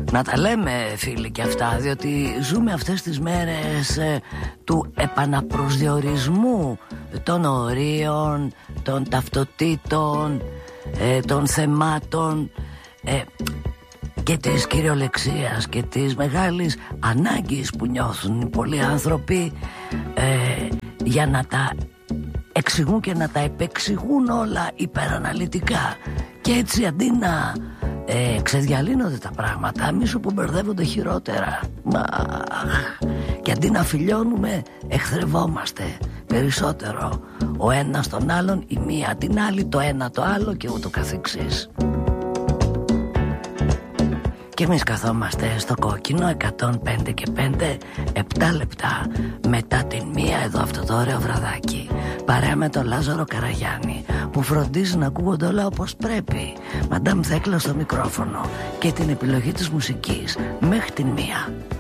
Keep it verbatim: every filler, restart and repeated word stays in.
Να τα λέμε φίλοι και αυτά, διότι ζούμε αυτές τις μέρες ε, του επαναπροσδιορισμού των ορίων, των ταυτοτήτων, ε, των θεμάτων ε, και της κυριολεξίας και της μεγάλης ανάγκης που νιώθουν πολλοί άνθρωποι ε, για να τα εξηγούν και να τα επεξηγούν όλα υπεραναλυτικά. Και έτσι αντί να ε, ξεδιαλύνονται τα πράγματα, μίσου που μπερδεύονται χειρότερα. Μα, και αντί να φιλιώνουμε, εχθρευόμαστε περισσότερο ο ένας τον άλλον, η μία την άλλη, το ένα το άλλο και ούτω καθεξής. Και εμείς καθόμαστε στο κόκκινο εκατόν πέντε και πέντε, επτά λεπτά μετά την μία, εδώ αυτό το ωραίο βραδάκι, παρέα με τον Λάζαρο Καραγιάννη, που φροντίζει να ακούγονται όλα όπως πρέπει. Μαντάμ Θέκλα στο μικρόφωνο και την επιλογή της μουσικής μέχρι την μία.